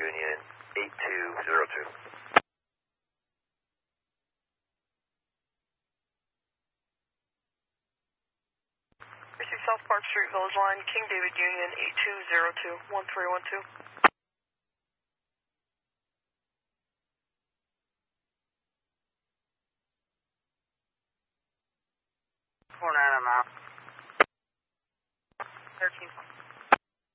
Union 8202. Receive South Park Street, Village Line, King David Union 8202, 1312. 49 I'm out. 13.